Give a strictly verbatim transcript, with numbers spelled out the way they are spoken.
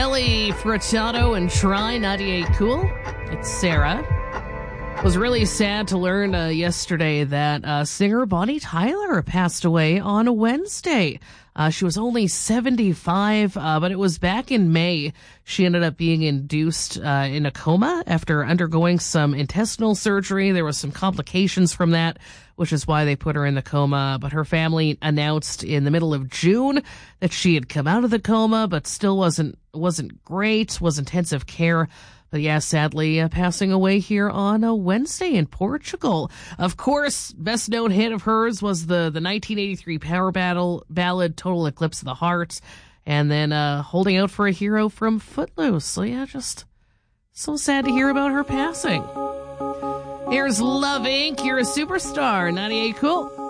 Ellie Furtado and Try ninety-eight Cool. It's Sarah. It was really sad to learn uh, yesterday that uh, singer Bonnie Tyler passed away on a Wednesday. Uh, she was only seventy-five, uh, but it was back in May. She ended up being induced uh, in a coma after undergoing some intestinal surgery. There was some complications from that, which is why they put her in the coma. But her family announced in the middle of June that she had come out of the coma, but still wasn't wasn't great, was intensive care. But yeah, sadly, uh, passing away here on a Wednesday in Portugal. Of course, best known hit of hers was the, the nineteen eighty-three power battle ballad Total Eclipse of the Heart, and then uh, Holding Out for a Hero from Footloose. So yeah, just so sad to hear about her passing. Here's Love Incorporated. You're a Superstar. ninety-eight Cool.